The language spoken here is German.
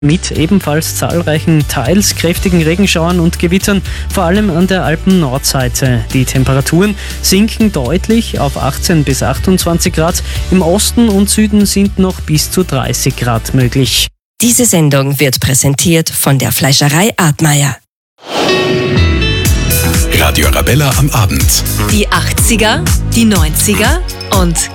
mit ebenfalls zahlreichen, teils kräftigen Regenschauern und Gewittern, vor allem an der Alpen-Nordseite. Die Temperaturen sinken deutlich auf 18 bis 28 Grad. Im Osten und Süden sind noch bis zu 30 Grad möglich. Diese Sendung wird präsentiert von der Fleischerei Artmeier. Radio Arabella am Abend. Die 80er, die 90er und